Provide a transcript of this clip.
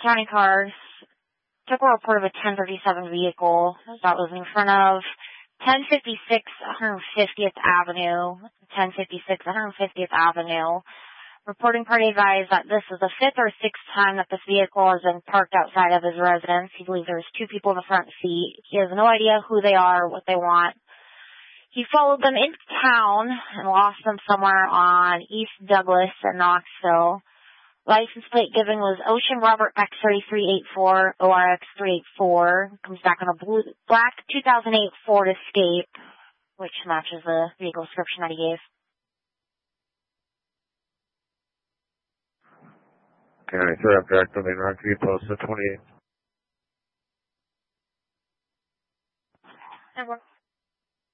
county cars took a report of a 1037 vehicle that was in front of 1056 150th Avenue, 1056 150th Avenue. Reporting party advised that this is the fifth or sixth time that this vehicle has been parked outside of his residence. He believes there's two people in the front seat. He has no idea who they are, what they want. He followed them into town and lost them somewhere on East Douglas in Knoxville. License plate given was Ocean Robert X3384 ORX384. Comes back on a black 2008 Ford Escape, which matches the vehicle description that he gave. County 3 up direct on the Rock View Post at 28.